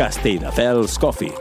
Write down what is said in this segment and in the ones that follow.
Castelldefels Coffee.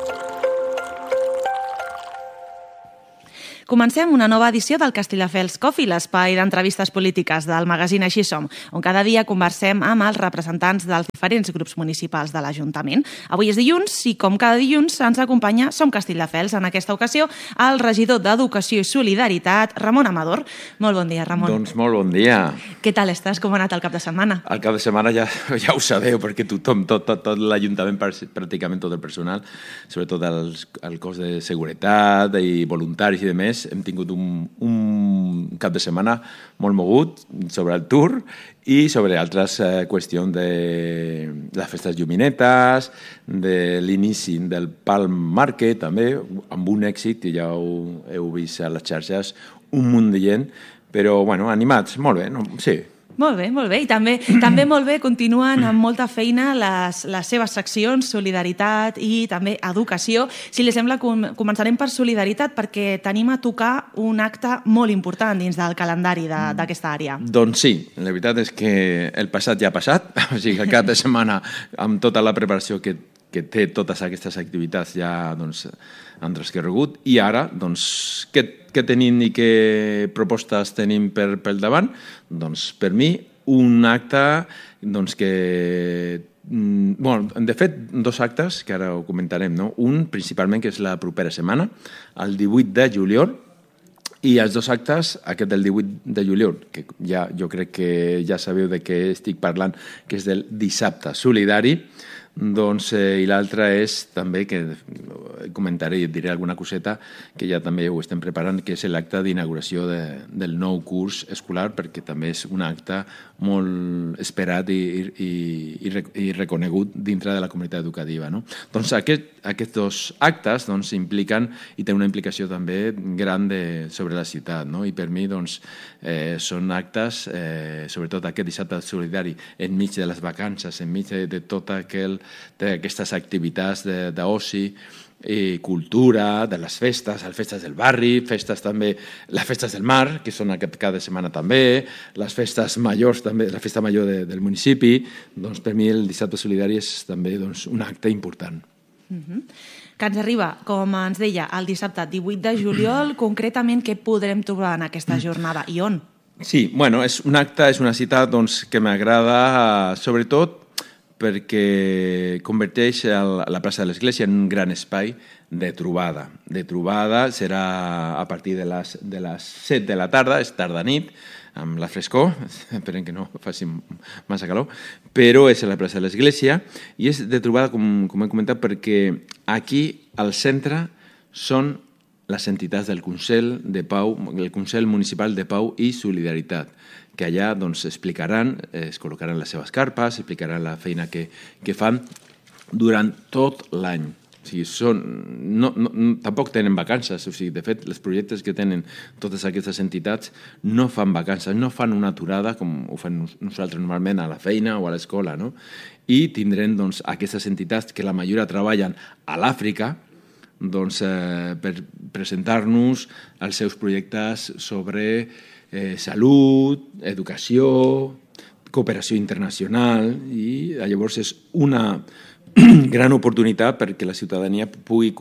Comencem una nova edició del Castelldefels Coffee, l'espai d'entrevistes polítiques del magazín Així Som, on cada dia conversem amb els representants dels diferents grups municipals de l'Ajuntament. Avui és dilluns i, com cada dilluns, ens acompanya Som Castelldefels. En aquesta ocasió, el regidor d'Educació i Solidaritat, Ramon Amador. Molt bon dia, Ramon. Doncs molt bon dia. Què tal estàs? Com ha anat el cap de setmana? El cap de setmana ja ho sabeu, perquè tothom, tot l'Ajuntament, pràcticament tot el personal, sobretot el cos de seguretat i voluntaris i demés, hem tingut un cap de setmana molt mogut sobre el Tour i sobre altres qüestions de les festes lluminetes, de l'inici del Palm Market, també, amb un èxit, i ja ho heu vist a les xarxes, un munt de gent, però, bueno, animats, molt bé, no? Sí. Molt bé, molt bé. I també molt bé continuen amb molta feina les seves seccions, solidaritat i també educació. Si li sembla, començarem per solidaritat, perquè tenim a tocar un acte molt important dins del calendari d'aquesta àrea. Doncs sí, la veritat és que el passat ja ha passat, o sigui, el cap de setmana, amb tota la preparació que té totes aquestes activitats ja han transcorregut, i ara, doncs, què tenim i què propostes tenim pel davant? Doncs, per mi, un acte que... de fet, dos actes, que ara ho comentarem, no? Un, principalment, que és la propera setmana, el 18 de juliol, i els dos actes, aquest del 18 de juliol, que ja jo crec que ja sabeu de què estic parlant, que és del dissabte solidari, i l'altre és també, que comentaré i diré alguna coseta, que ja també ho estem preparant, que és l'acte d'inauguració del nou curs escolar, perquè també és un acte molt esperat i reconegut dintre de la comunitat educativa, no? Doncs aquests dos actes impliquen i tenen una implicació també gran sobre la ciutat, no? I per mi són actes, sobretot aquest dissabte solidari, enmig de les vacances, enmig de tot d'aquestes activitats d'oci i cultura, de les festes del barri, festes també, les festes del mar, que són cada setmana també, les festes majors també, la festa major del municipi. Doncs per mi el dissabte solidari és també un acte important. Que ens arriba, com ens deia, el dissabte 18 de juliol, concretament què podrem trobar en aquesta jornada i on? Sí, bueno, és un acte, és una cita que m'agrada sobretot perquè converteix la plaça de l'Església en un gran espai de trobada. De trobada serà a partir de les 7 de la tarda, és tarda-nit, amb la frescor, esperem que no faci massa calor, però és a la plaça de l'Església i és de trobada, com he comentat, perquè aquí al centre són les entitats del Consell de Pau, el Consell Municipal de Pau i Solidaritat, que allà explicaran, es col·locaran les seves carpes, explicaran la feina que fan durant tot l'any. O sigui, tampoc tenen vacances, o sigui, de fet, els projectes que tenen totes aquestes entitats no fan vacances, no fan una aturada com ho fan nosaltres normalment a la feina o a l'escola, no? I tindrem aquestes entitats que la majoria treballen a l'Àfrica, per presentar-nos els seus projectes sobre salut, educació, cooperació internacional, i llavors és una gran oportunitat perquè la ciutadania pugui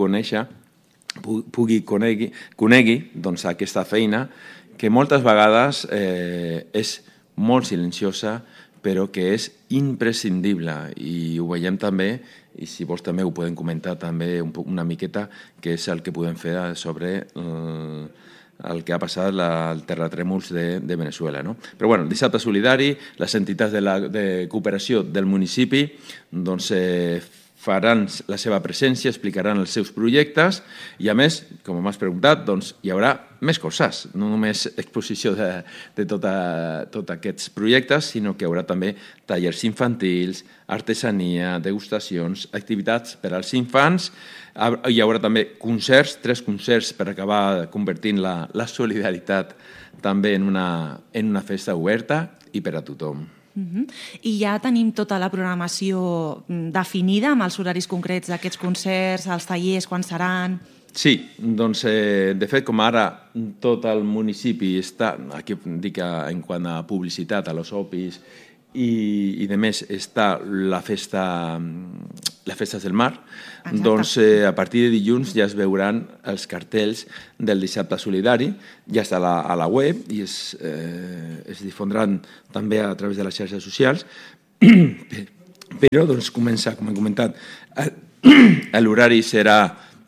conegui aquesta feina que moltes vegades és molt silenciosa però que és imprescindible, i ho veiem també, i si vols també ho podem comentar també una miqueta, que és el que podem fer sobre el que ha passat el terratrèmols de Venezuela, no? Però bueno, el dissabte solidari, les entitats de cooperació del municipi faran la seva presència, explicaran els seus projectes i, a més, com m'has preguntat, hi haurà més coses, no només exposició de tots aquests projectes, sinó que hi haurà també tallers infantils, artesania, degustacions, activitats per als infants. Hi haurà també concerts, 3 concerts per acabar convertint la solidaritat també en una festa oberta i per a tothom. I ja tenim tota la programació definida amb els horaris concrets d'aquests concerts, els tallers, quan seran? Sí, de fet, com ara tot el municipi està, aquí dic en quant a publicitat, a los opis i de més, està la les festes del mar, Exacte. doncs a partir de dilluns ja es veuran els cartells del dissabte solidari, ja està a la web i es difondran també a través de les xarxes socials, però doncs comença, com hem comentat, l'horari serà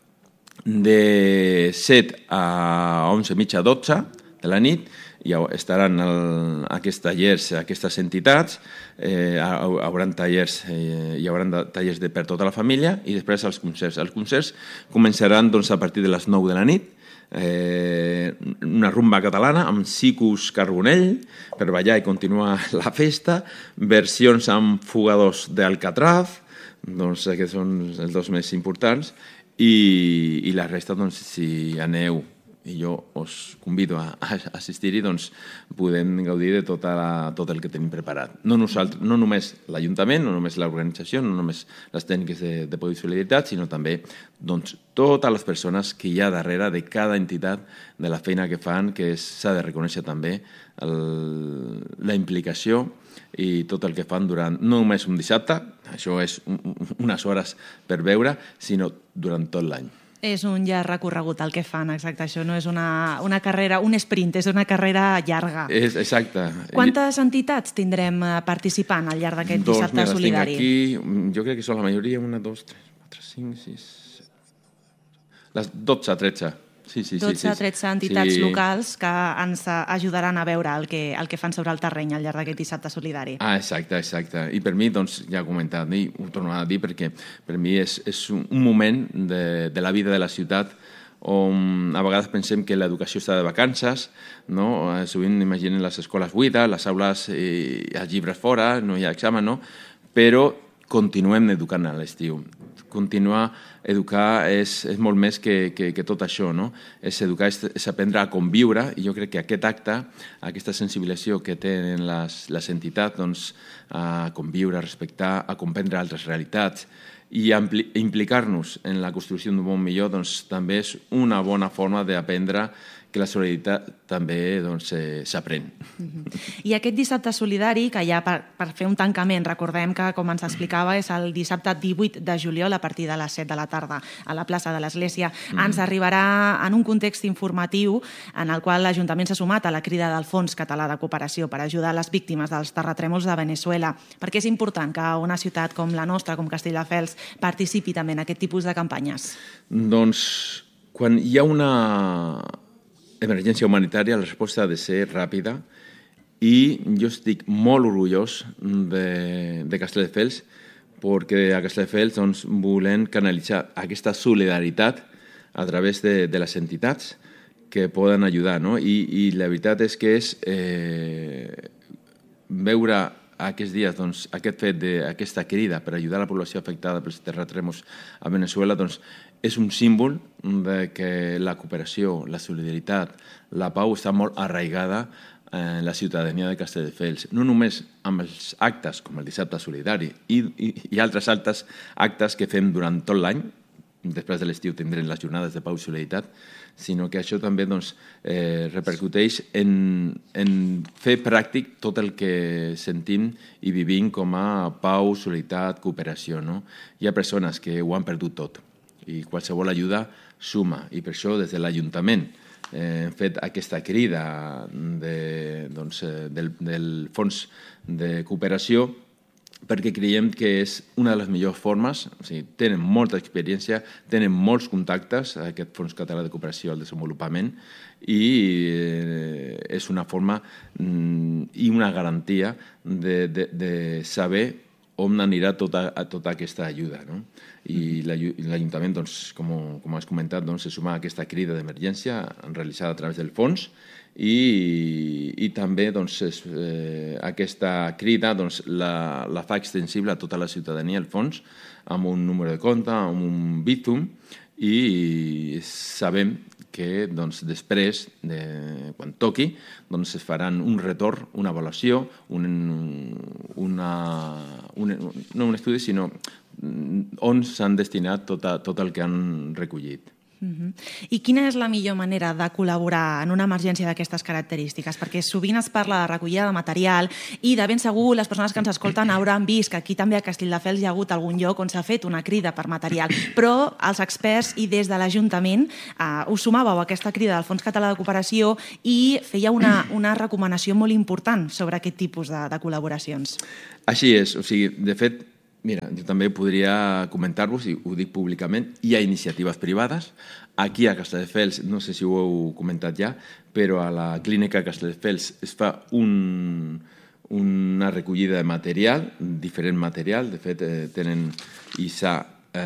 de 7 a 11:30, 12 de la nit, i estaran aquests tallers, aquestes entitats, hi haurà tallers per tota la família i després els concerts. Els concerts començaran doncs, a partir de les 9 de la nit, una rumba catalana amb Sicus Carbonell per ballar i continuar la festa, versions amb fugadors d'Alcatraz, doncs aquests són els dos més importants, i la resta, doncs, si aneu i jo us convido a assistir-hi, doncs podem gaudir de tot el que tenim preparat. No només l'Ajuntament, no només l'organització, no només les tècniques de Pau i Solidaritat, sinó també doncs, totes les persones que hi ha darrere de cada entitat, de la feina que fan, que s'ha de reconèixer també la implicació i tot el que fan durant, no només un dissabte, això és unes hores per veure, sinó durant tot l'any. És un llarg recorregut el que fan, exacte. Això no és una carrera, un sprint, és una carrera llarga. Exacte. Quantes entitats tindrem participant al llarg d'aquest dissabte solidari? Aquí, jo crec que són la majoria, 1, 2, 3, 4, 5, 6... Les 12, 13. Sí, 12 o 13 entitats locals que ens ajudaran a veure el que fan sobre el terreny al llarg d'aquest dissabte solidari. Exacte. I per mi, doncs, ja he comentat, i ho torno a dir, perquè per mi és un moment de la vida de la ciutat on a vegades pensem que l'educació està de vacances, no? Sovint imaginen les escoles buides, les aules i els llibres fora, no hi ha examen, no? Però continuem educant a l'estiu. Continuar a educar és molt més que tot això, no? És educar, és aprendre a conviure, i jo crec que aquest acte, aquesta sensibilització que tenen les entitats, doncs, a conviure, a respectar, a comprendre altres realitats i a implicar-nos en la construcció d'un món millor, doncs, també és una bona forma d'aprendre que la solidaritat també s'aprèn. I aquest dissabte solidari, que ja per fer un tancament, recordem que, com ens explicava, és el dissabte 18 de juliol a partir de les 7 de la tarda a la plaça de l'Església, ens arribarà en un context informatiu en el qual l'Ajuntament s'ha sumat a la crida del Fons Català de Cooperació per ajudar les víctimes dels terratrèmols de Veneçuela, perquè és important que una ciutat com la nostra, com Castelldefels, participi també en aquest tipus de campanyes. Doncs, quan hi ha una emergència humanitària, la resposta ha de ser ràpida, i jo estic molt orgullós de Castelldefels, perquè a Castelldefels volem canalitzar aquesta solidaritat a través de les entitats que poden ajudar, no? I la veritat és que és veure aquests dies aquest fet d'aquesta crida per ajudar la població afectada pels terratrèmols a Veneçuela, és un símbol que la cooperació, la solidaritat, la pau està molt arraigada en la ciutadania de Castelldefels. No només amb els actes com el dissabte solidari i altres actes que fem durant tot l'any, després de l'estiu tindrem les jornades de pau i solidaritat, sinó que això també repercuteix en fer pràctic tot el que sentim i vivim com a pau, solidaritat, cooperació, no? Hi ha persones que ho han perdut tot i qualsevol ajuda suma, i per això des de l'Ajuntament hem fet aquesta crida del Fons de Cooperació, perquè creiem que és una de les millors formes, o sigui, tenen molta experiència, tenen molts contactes, aquest Fons Català de Cooperació al Desenvolupament, i és una forma i una garantia de saber on anirà tota aquesta ajuda, no? I l'Ajuntament, com has comentat, se suma a aquesta crida d'emergència realitzada a través del fons, i també aquesta crida la fa extensible a tota la ciutadania, el fons, amb un número de compte, amb un Bizum, i sabem que després, quan toqui, es faran un retorn, una avaluació, no un estudi, sinó on s'han destinat tot el que han recollit. I quina és la millor manera de col·laborar en una emergència d'aquestes característiques? Perquè sovint es parla de recollida de material i de ben segur les persones que ens escolten hauran vist que aquí també a Castelldefels hi ha hagut algun lloc on s'ha fet una crida per material, però els experts i des de l'Ajuntament us sumàveu a aquesta crida del Fons Català de Cooperació i fèieu una recomanació molt important sobre aquest tipus de col·laboracions. Així és, o sigui, de fet, mira, jo també podria comentar-vos, i ho dic públicament, hi ha iniciatives privades. Aquí a Castelldefels, no sé si ho heu comentat ja, però a la clínica Castelldefels es fa una recollida de material, diferent material. De fet, tenen i s'ha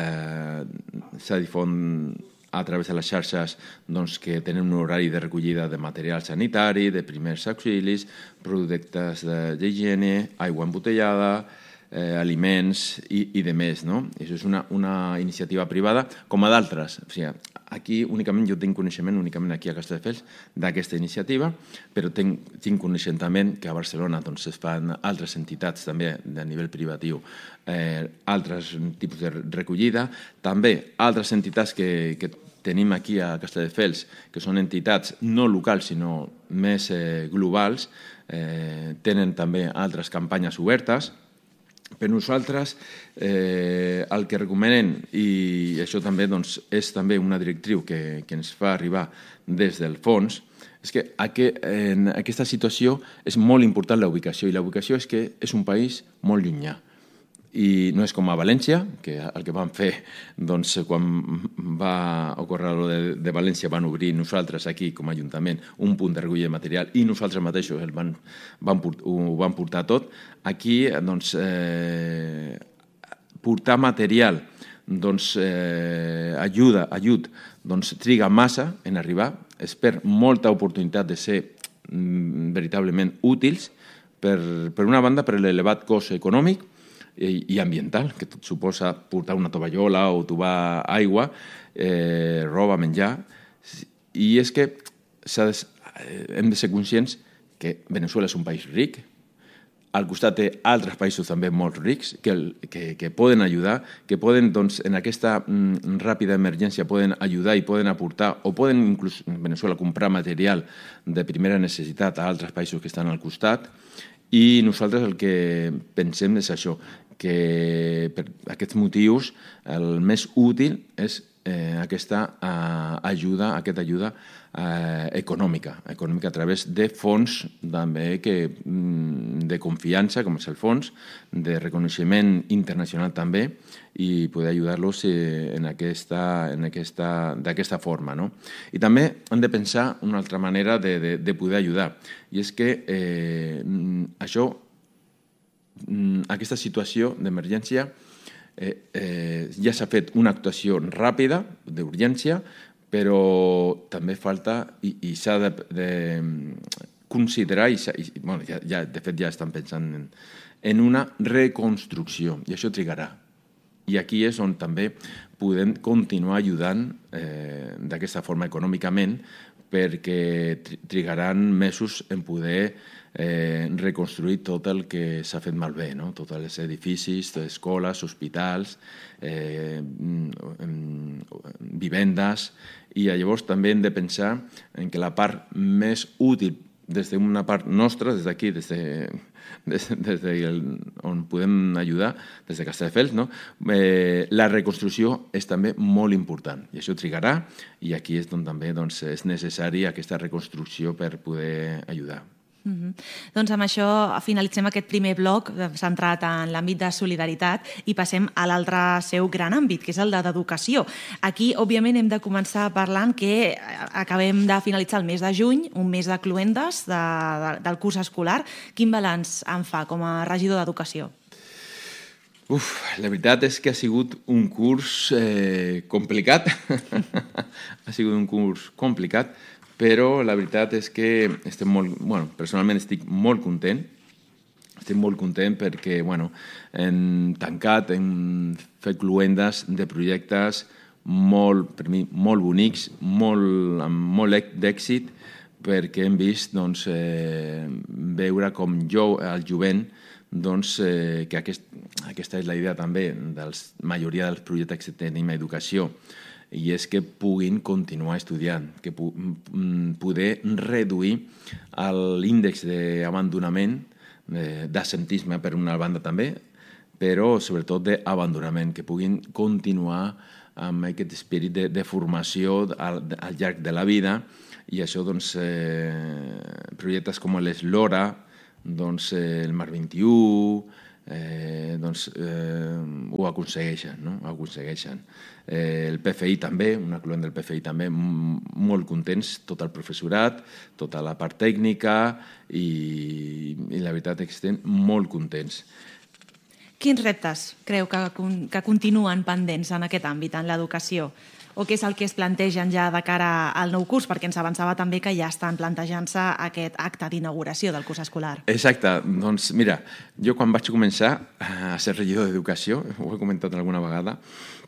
difon a través de les xarxes que tenen un horari de recollida de material sanitari, de primers auxilis, productes d'higiene, aigua embotellada, aliments i de més, no? Això és una iniciativa privada, com a d'altres. O sigui, aquí únicament jo tinc coneixement, únicament aquí a Castelldefels, d'aquesta iniciativa, però tinc coneixement que a Barcelona es fan altres entitats també de nivell privatiu, altres tipus de recollida, també altres entitats que tenim aquí a Castelldefels, que són entitats no locals, sinó més globals, tenen també altres campanyes obertes. Per nosaltres, el que recomanem, i això també és també una directriu que ens fa arribar des del fons, és que en aquesta situació és molt important la ubicació, i la ubicació és que és un país molt llunyà. I no és com a València, que el que vam fer quan va ocórrer de València van obrir nosaltres aquí com a Ajuntament un punt de recollida de material i nosaltres mateixos ho vam portar tot. Aquí portar material ajut triga massa en arribar, es perd molta oportunitat de ser veritablement útils, per una banda per l'elevat cost econòmic i ambiental, que tot suposa portar una tovallola o tubar aigua, roba, menjar. I és que hem de ser conscients que Veneçuela és un país ric, al costat té altres països també molt rics que poden ajudar, que poden, en aquesta ràpida emergència, poden ajudar i poden aportar, o poden inclús en Veneçuela comprar material de primera necessitat a altres països que estan al costat. I nosaltres el que pensem és això, que per aquests motius el més útil és aquesta ajuda econòmica a través de fons també de confiança, com és el fons, de reconeixement internacional també, i poder ajudar-los d'aquesta forma. I també hem de pensar una altra manera de poder ajudar, i és que aquesta situació d'emergència ja s'ha fet una actuació ràpida, d'urgència, però també falta i s'ha de considerar, de fet ja estan pensant en una reconstrucció, i això trigarà. I aquí és on també podem continuar ajudant d'aquesta forma econòmicament, perquè trigaran mesos en poder reconstruir tot el que s'ha fet malbé, tots els edificis, escoles, hospitals, vivendes, i llavors també hem de pensar en que la part més útil des d'una part nostra, des d'aquí, des on podem ajudar, des de Castelldefels, la reconstrucció és també molt important, i això trigarà, i aquí és on també és necessària aquesta reconstrucció per poder ajudar. Doncs amb això finalitzem aquest primer bloc centrat en l'àmbit de solidaritat i passem a l'altre seu gran àmbit, que és el d'educació. Aquí, òbviament, hem de començar parlant que acabem de finalitzar el mes de juny, un mes de cloendes del curs escolar. Quin balanç en fa com a regidor d'Educació? La veritat és que ha sigut un curs complicat. Ha sigut un curs complicat, però la veritat és que personalment estic molt content. Estic molt content perquè hem tancat, hem fet cloendes de projectes per mi molt bonics, amb molt d'èxit, perquè hem vist veure com el jovent, que aquesta és la idea també de la majoria dels projectes que tenim a educació, i és que puguin continuar estudiant, que poder reduir l'índex d'abandonament, d'absentisme per una banda també, però sobretot d'abandonament, que puguin continuar amb aquest esperit de formació al llarg de la vida, i això, doncs, projectes com l'Eslora, doncs, el Mar 21, doncs, ho aconsegueixen, no? Ho aconsegueixen. El PFI també, un afluent del PFI també, molt contents, tot el professorat, tota la part tècnica, i la veritat és que estem molt contents. Quins reptes creu que continuen pendents en aquest àmbit, en l'educació? O què és el que es plantegen ja de cara al nou curs? Perquè ens avançava també que ja estan plantejant-se aquest acte d'inauguració del curs escolar. Exacte. Doncs mira, jo quan vaig començar a ser regidor d'Educació, ho he comentat alguna vegada,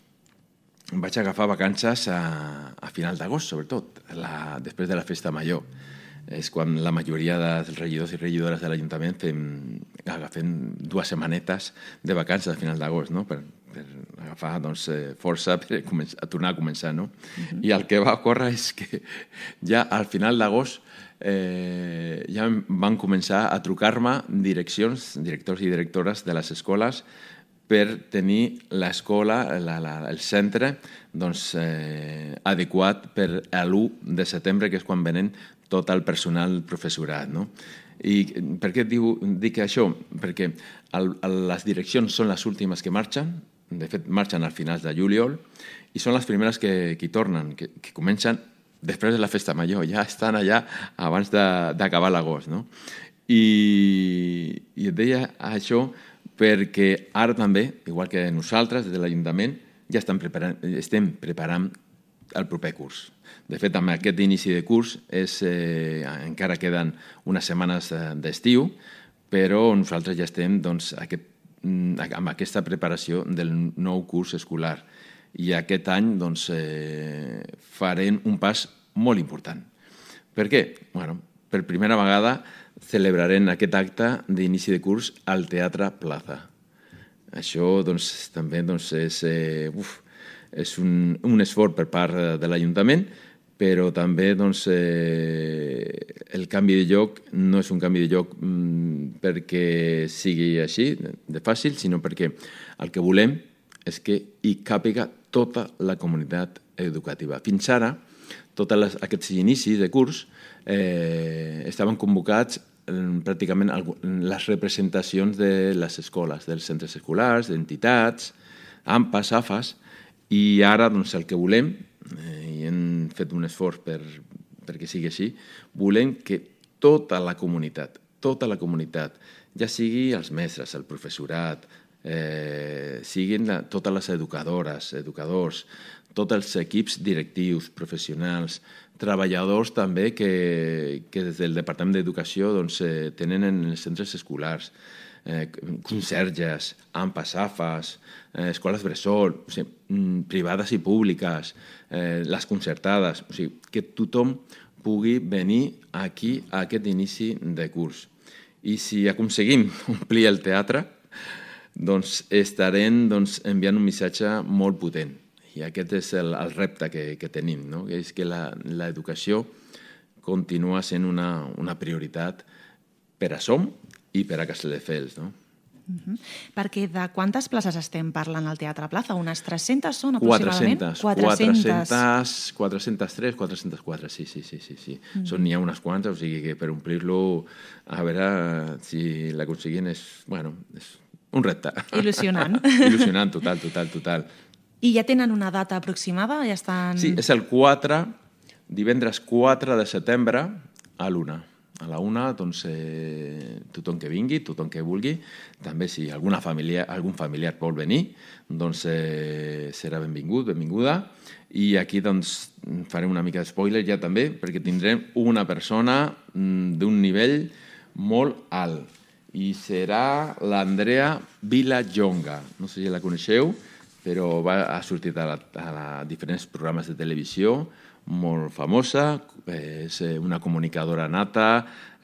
vaig agafar vacances a final d'agost, sobretot, després de la festa major. És quan la majoria dels regidors i regidores de l'Ajuntament agafem 2 setmanetes de vacances a final d'agost, no? Per agafar, doncs, força per tornar a començar, no? I el que va ocórrer és que ja al final d'agost ja van començar a trucar-me directors i directores de les escoles per tenir l'escola, el centre, doncs, adequat per l'1 de setembre, que és quan venen tot el personal professorat, no? I per què dic això? Perquè les direccions són les últimes que marxen, de fet marxen al finals de juliol, i són les primeres que hi tornen, que comencen després de la festa major, ja estan allà abans d'acabar l'agost, no? I et deia això perquè ara també, igual que nosaltres, des de l'Ajuntament, ja estem preparant el proper curs. De fet, amb aquest inici de curs encara queden unes setmanes d'estiu, però nosaltres ja estem, doncs, amb aquesta preparació del nou curs escolar. I aquest any, doncs, farem un pas molt important. Per què? Bueno, per primera vegada celebrarem aquest acte d'inici de curs al Teatre Plaza. Això, doncs, també és un esforç per part de l'Ajuntament, però també, doncs, el canvi de lloc no és un canvi de lloc perquè sigui així de fàcil, sinó perquè el que volem és que hi càpiga tota la comunitat educativa. Fins ara, tots aquests inicis de curs estaven convocats pràcticament les representacions de les escoles, dels centres escolars, d'entitats, AMPAs, AFAs, i ara, doncs, el que volem, i hem fet un esforç perquè sigui així, volem que tota la comunitat, ja sigui els mestres, el professorat, siguin totes les educadores, educadors, tots els equips directius, professionals, treballadors també que des del Departament d'Educació tenen en els centres escolars, conserges, AMPAs, AFAs, escoles bressol, privades i públiques, les concertades, que tothom pugui venir aquí a aquest inici de curs. I si aconseguim omplir el teatre, doncs estarem enviant un missatge molt potent. I aquest és el repte que tenim, no? És que l'educació continua sent una prioritat per a Som i per a Castelldefels, no? Perquè de quantes places estem parlant al Teatre Plaza? Unes 300 són aproximadament? 403, 404, sí. N'hi ha unes quantes, o sigui que per omplir-lo, a veure si l'aconseguim, és un repte. Il·lusionant. Il·lusionant, total. I ja tenen una data aproximada? Ja estan... Sí, és el divendres 4 de setembre a l'1. A la 1, doncs, tothom que vingui, tothom que vulgui. També si algun familiar vol venir, doncs serà benvingut, benvinguda. I aquí doncs farem una mica d'espoiler ja també, perquè tindrem una persona d'un nivell molt alt. I serà l'Andrea Vilajonga. No sé si la coneixeu, però ha sortit a diferents programes de televisió, molt famosa, és una comunicadora nata,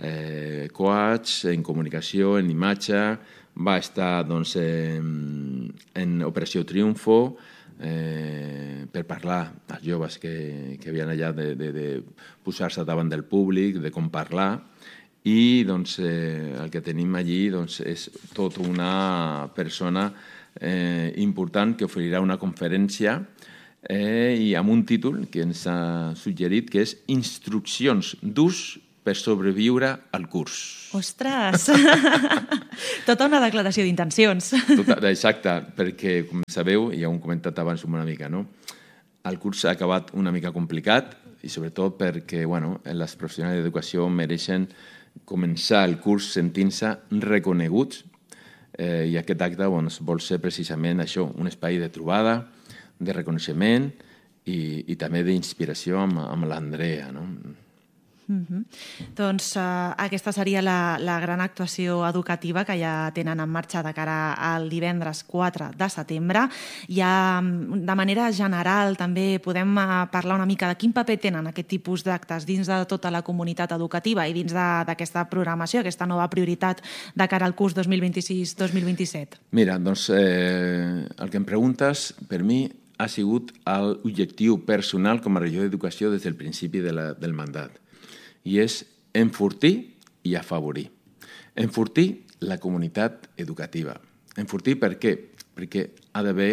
coach en comunicació, en imatge, va estar en Operació Triunfo, per parlar als joves que havien allà de posar-se davant del públic, de com parlar, i doncs, el que tenim allí doncs, és tota una persona important que oferirà una conferència i amb un títol que ens ha suggerit, que és Instruccions d'ús per sobreviure al curs. Ostres! Tota una declaració d'intencions. Exacte, perquè, com sabeu, ja ho hem comentat abans una mica, no? El curs ha acabat una mica complicat i sobretot perquè les professionals d'educació mereixen començar el curs sentint-se reconeguts i aquest acte vol ser precisament això, un espai de trobada, de reconeixement i també d'inspiració amb l'Andrea, no? Doncs aquesta seria la gran actuació educativa que ja tenen en marxa de cara al divendres 4 de setembre. Ja de manera general també podem parlar una mica de quin paper tenen aquest tipus d'actes dins de tota la comunitat educativa i dins d'aquesta programació, aquesta nova prioritat de cara al curs 2026-2027. Mira, doncs el que em preguntes per mi ha sigut l'objectiu personal com a regidor d'Educació des del principi del mandat. I és enfortir i afavorir. Enfortir la comunitat educativa. Enfortir per què? Perquè ha d'haver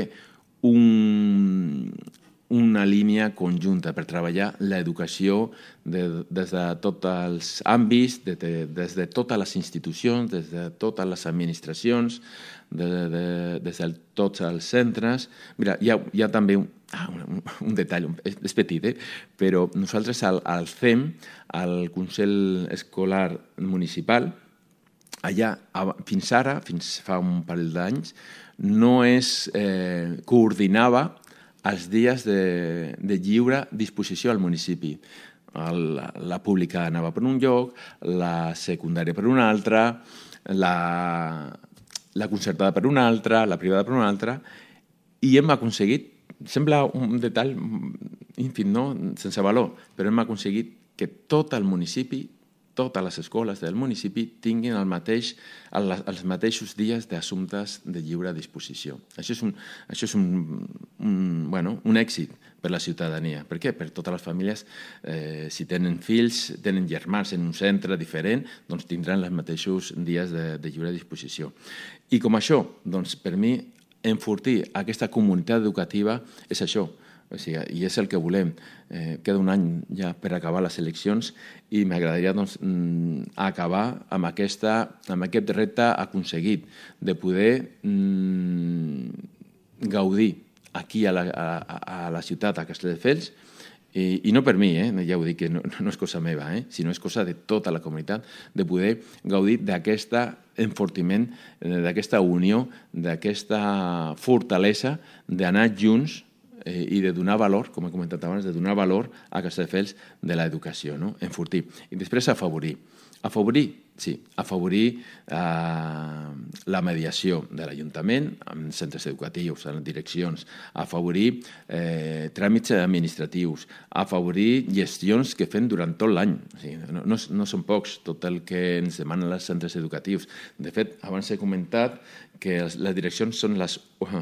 una línia conjunta per treballar l'educació des de tots els àmbits, des de totes les institucions, des de totes les administracions, des de tots els centres. Mira, hi ha també un detall, és petit, però nosaltres al CEM, al Consell Escolar Municipal, allà, fins ara, fins fa un parell d'anys, no es coordinava els dies de lliure disposició al municipi. La pública anava per un lloc, la secundària per un altre, la concertada per un altre, la privada per un altre, i hem aconseguit, sembla un detall ínfim, no? Sense valor, però hem aconseguit que tot el municipi, totes les escoles del municipi tinguin els mateixos dies d'assumptes de lliure disposició. Això és un èxit per la ciutadania. Per què? Per totes les famílies, si tenen fills, tenen germans en un centre diferent, doncs tindran els mateixos dies de lliure disposició. I com això, doncs per mi, enfortir aquesta comunitat educativa és això. O sigui, i és el que volem. Queda un any ja per acabar les eleccions i m'agradaria acabar amb aquest repte aconseguit de poder gaudir aquí a la ciutat, a Castelldefels, i no per mi, ja ho dic, que no és cosa meva, sinó és cosa de tota la comunitat, de poder gaudir d'aquest enfortiment, d'aquesta unió, d'aquesta fortalesa d'anar junts i de donar valor, com he comentat abans, de donar valor a Castelldefels de l'educació, no? Enfortir. I després afavorir. Afavorir la mediació de l'Ajuntament amb centres educatius, en direccions, afavorir tràmits administratius, afavorir gestions que fem durant tot l'any. O sigui, no són pocs tot el que ens demanen els centres educatius. De fet, abans he comentat que les direccions són les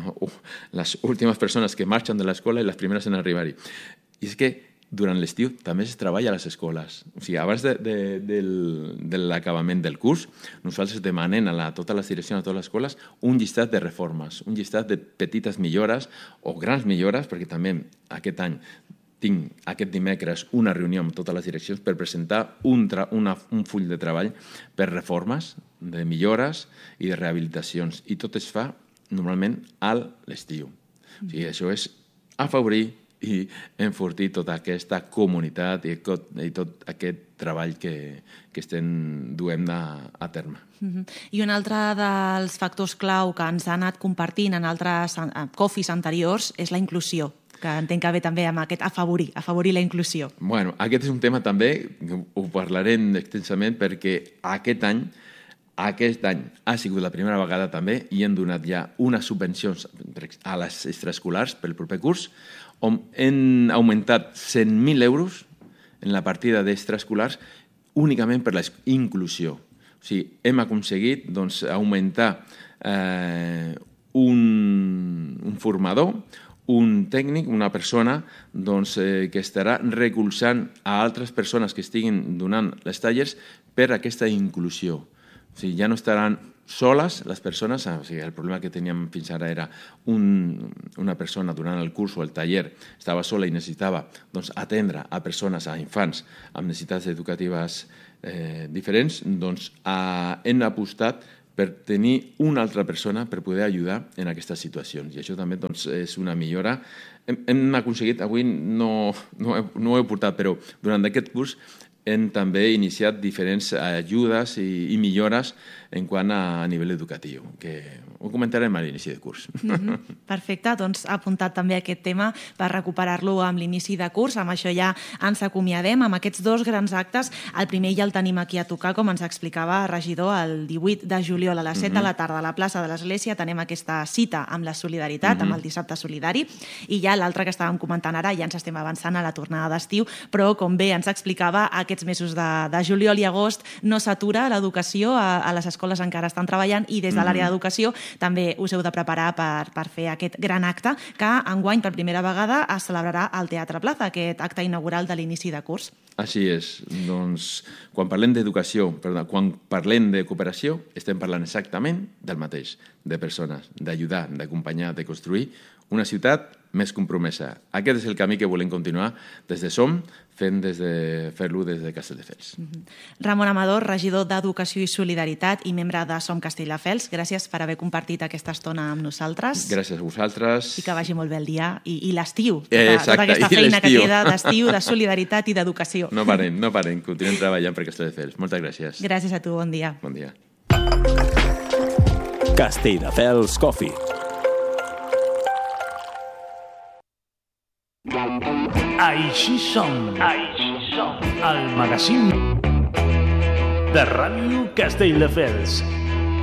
últimes persones que marxen de l'escola i les primeres en arribar-hi. I és que durant l'estiu també es treballa a les escoles. O sigui, abans de l'acabament del curs, nosaltres demanem a totes les direccions, a totes les escoles, un llistat de reformes, un llistat de petites millores o grans millores, perquè també aquest any tinc aquest dimecres una reunió amb totes les direccions per presentar un full de treball per reformes, de millores i de rehabilitacions. I tot es fa normalment a l'estiu. O sigui, això és afavorir i enfortir tota aquesta comunitat i tot aquest treball que estem duent a terme. I un altre dels factors clau que ens ha anat compartint en altres COFIs anteriors és la inclusió, que entenc que ve també amb aquest afavorir la inclusió. Bueno, aquest és un tema també, ho parlarem extensament, perquè aquest any ha sigut la primera vegada també i hem donat ja unes subvencions a les extraescolars pel proper curs, on hem augmentat 100.000 euros en la partida d'extraescolars únicament per la inclusió. O sigui, hem aconseguit augmentar un formador, un tècnic, una persona que estarà recolzant a altres persones que estiguin donant les tallers per aquesta inclusió. O sigui, ja no estaran soles les persones, o sigui, el problema que teníem fins ara era una persona durant el curs o el taller estava sola i necessitava atendre a persones, a infants amb necessitats educatives diferents, hem apostat per tenir una altra persona per poder ajudar en aquestes situacions. I això també és una millora. Hem aconseguit, avui no ho he portat, però durant aquest curs hem també iniciat diferents ajudes i millores en quant a nivell educatiu, que ho comentarem a l'inici de curs. Perfecte, doncs ha apuntat també aquest tema per recuperar-lo amb l'inici de curs. Amb això ja ens acomiadem amb aquests 2 grans actes. El primer ja el tenim aquí a tocar, com ens explicava el regidor, el 18 de juliol a les 7 de la tarda a la plaça de l'Església. Tenim aquesta cita amb la solidaritat, amb el dissabte solidari, i ja l'altre que estàvem comentant ara, ja ens estem avançant a la tornada d'estiu, però com bé ens explicava, aquests mesos de juliol i agost no s'atura l'educació, a les escoles encara estan treballant, i des de l'àrea d'educació també us heu de preparar per fer aquest gran acte que enguany per primera vegada es celebrarà al Teatre Plaza, aquest acte inaugural de l'inici de curs. Així és. Doncs, quan parlem d'educació, quan parlem de cooperació, estem parlant exactament del mateix, de persones, d'ajudar, d'acompanyar, de construir una ciutat més compromesa. Aquest és el camí que volem continuar des de SOM, fer-lo des de Castelldefels. Ramon Amador, regidor d'Educació i Solidaritat i membre de SOM Castelldefels, gràcies per haver compartit aquesta estona amb nosaltres. Gràcies a vosaltres. I que vagi molt bé el dia i l'estiu. Tota aquesta feina que queda d'estiu, de solidaritat i d'educació. No parem, continuem treballant per Castelldefels. Moltes gràcies. Gràcies a tu, bon dia. Bon dia. Castelldefels Coffee. Així som, el magazín de Ràdio Castelldefels.